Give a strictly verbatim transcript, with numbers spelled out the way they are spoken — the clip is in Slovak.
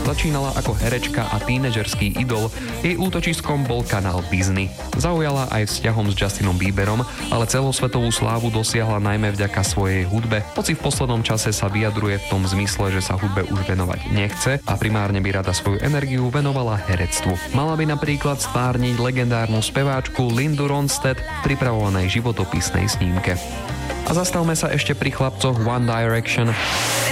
Začínala ako herečka a tínedžerský idol, jej útočiskom bol kanál Disney. Zaujala aj vzťahom s Justinom Bieberom, ale celosvetovú slávu dosiahla najmä vďaka svojej hudbe. Hoci v poslednom čase sa vyjadruje v tom zmysle, že sa hudbe už venovať nechce a primárne by rada svoju energiu venovala herectvu. Mala by napríklad stvárniť legendárnu speváčku Lindu Ronstadt v pripravovanej životopisnej snímke. A zastavme sa ešte pri chlapcoch One Direction.